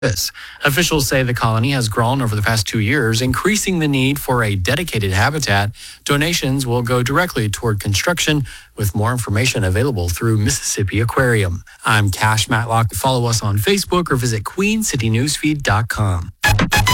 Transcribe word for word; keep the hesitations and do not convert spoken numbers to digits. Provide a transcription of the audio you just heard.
This. Officials say the colony has grown over the past two years, increasing the need for a dedicated habitat. Donations will go directly toward construction, with more information available through Mississippi Aquarium. I'm Cash Matlock. Follow us on Facebook or visit queen city newsfeed dot com.